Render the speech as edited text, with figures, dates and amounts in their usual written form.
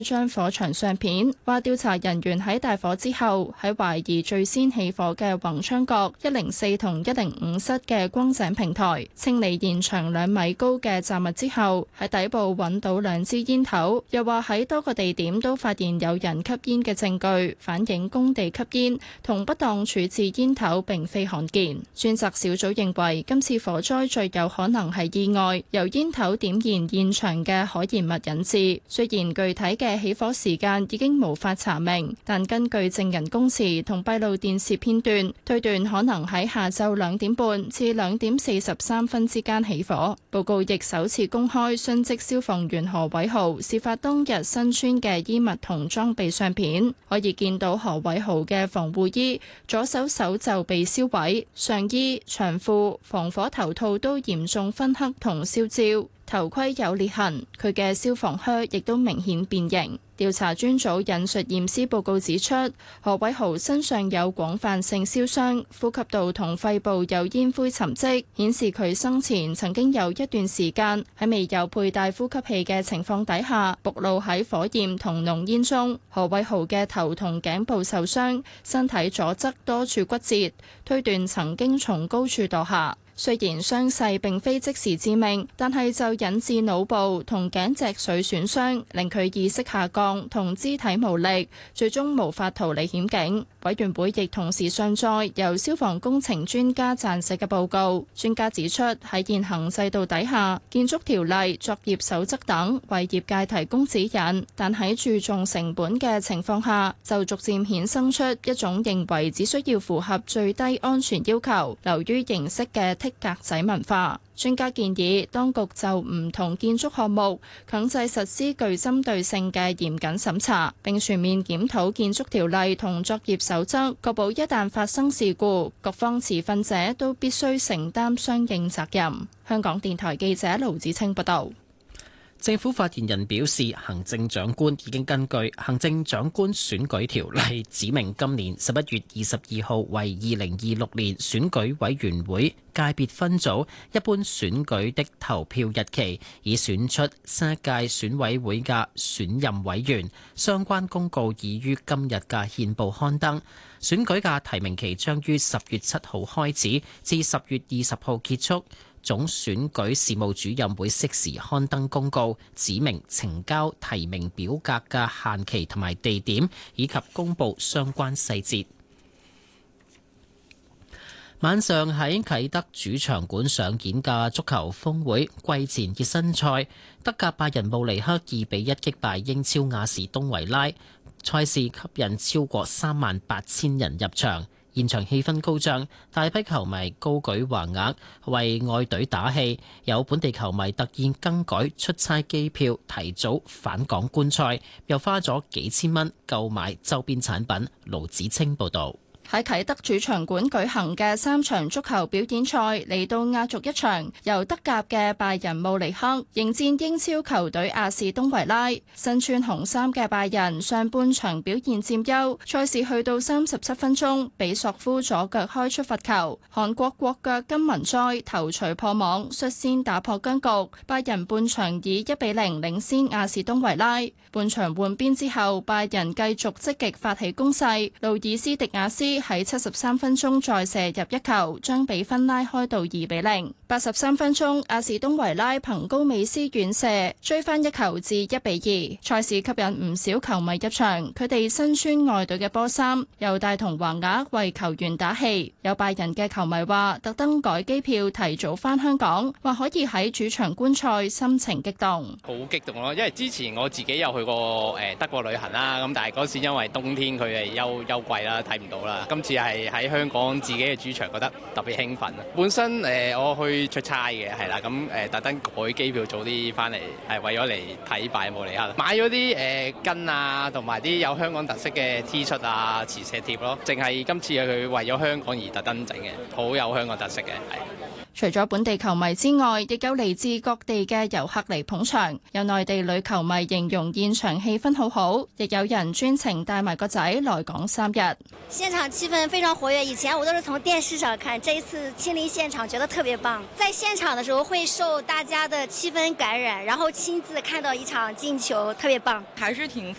將火場相片，話調查人員喺大火之後喺懷疑最先起火嘅宏昌閣104同105室嘅光井平台清理現場2米高嘅雜物之後，喺底部揾到2支煙頭。又話喺多個地點都發現有人吸煙嘅證據，反映工地吸煙同不當處置煙頭並非罕見。專責小組認為今次火災最有可能係意外，由煙頭點燃現場嘅可燃物引致。雖然具體嘅起火時間已經無法查明，但根據證人供詞同閉路電視片段，推斷可能喺下晝2點半至2點43分之間起火。報告亦首次公開殉職消防員何偉豪事發當日身穿嘅衣物同裝備相片，可以見到何偉豪嘅防護衣左手手袖被燒毀，上衣、長褲、防火頭套都嚴重燻黑同燒焦。頭盔有裂痕，佢嘅消防靴亦都明顯變形。調查專組引述驗屍報告指出，何偉豪身上有廣泛性燒傷，呼吸道同肺部有煙灰沉積，顯示佢生前曾經有一段時間喺未有佩戴呼吸器嘅情況底下，暴露喺火焰同濃煙中。何偉豪嘅頭同頸部受傷，身體左側多處骨折，推斷曾經從高處墮下。雖然傷勢並非即時致命，但係就引致腦部同頸脊髓損傷，令佢意識下降同肢體無力，最終無法逃離險境。委員會亦同時上載由消防工程專家撰寫嘅報告。專家指出，喺現行制度底下，建築條例、作業守則等為業界提供指引，但喺注重成本嘅情況下，就逐漸衍生出一種認為只需要符合最低安全要求，流於形式嘅剔格仔文化。專家建議當局就唔同建築項目強制實施具針對性嘅嚴謹審查，並全面檢討建築條例同作業守則，確保一旦發生事故，各方持份者都必須承擔相應責任。香港電台記者盧子清報道。 政府發言人表示，行政長官已經根據《行政長官選舉條例》指明今年11月22號為2026年選舉委員會界別分組一般選舉的投票日期，以選出新一屆選委會嘅選任委員。相關公告已於今日嘅憲報刊登。選舉嘅提名期將於10月7號開始，至10月20號結束。總選舉事務主任會適時刊登公告，指明呈交提名表格嘅限期同埋地點，以及公布相關細節。晚上喺啟德主場館上演嘅足球峰會季前熱身賽，德甲拜仁慕尼黑2-1擊敗英超亞士東維拉，賽事吸引超過38,000人入場。現場氣氛高漲，大批球迷高舉橫額為愛隊打氣，有本地球迷特意更改出差機票，提早返港觀賽，又花咗幾千蚊購買周邊產品。盧子清報導。 喺啟德主場館舉行嘅3場足球表演賽嚟到壓軸一場，由德甲嘅拜仁慕尼黑迎戰英超球隊亞士東維拉。身穿紅衫嘅拜仁上半場表現佔優，賽事去到37分鐘，比索夫左腳開出罰球，韓國國腳金文哉頭槌破網，率先打破僵局。拜仁半場以1-0領先亞士東維拉。半場換邊之後，拜仁繼續積極發起攻勢，路爾斯迪亞斯喺73分鐘再射入一球，將比分拉開到2-0。83分鐘，亞士東維拉憑高美斯遠射追翻一球至1-2。賽事吸引唔少球迷入場，佢哋身穿愛隊嘅波衫，又帶同橫額為球員打氣。有拜仁嘅球迷話，特登改機票提早翻香港，話可以喺主場觀賽，心情激動。 好激動咯，因為之前我自己有去過德國旅行啦，咁但係嗰時因為冬天佢係休季啦，睇唔到啦。今次係喺香港自己嘅主場，覺得特別興奮。本身我去出差嘅係啦，咁特登改機票早啲翻嚟，係為咗嚟睇拜仁慕尼黑。買咗啲巾啊，同埋啲有香港特色嘅 T 恤啊、磁石貼咯。淨係今次佢為咗香港而特登整嘅，好有香港特色嘅係。 除咗本地球迷之外，亦有嚟自各地嘅遊客嚟捧場。有內地女球迷形容現場氣氛好好，亦有人專程帶埋個仔來港3日。 現場氣氛非常活躍，以前我都是從電視上看，這一次親臨現場覺得特別棒。在現場的時候會受大家的氣氛感染，然後親自看到一場進球，特別棒， 還是挺